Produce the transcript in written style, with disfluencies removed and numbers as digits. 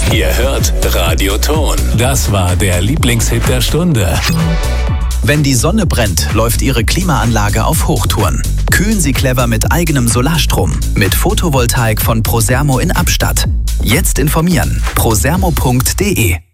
Ihr hört Radio Ton. Das war der Lieblingshit der Stunde. Wenn die Sonne brennt, läuft Ihre Klimaanlage auf Hochtouren. Kühlen Sie clever mit eigenem Solarstrom. Mit Photovoltaik von Prosermo in Abstatt. Jetzt informieren. prosermo.de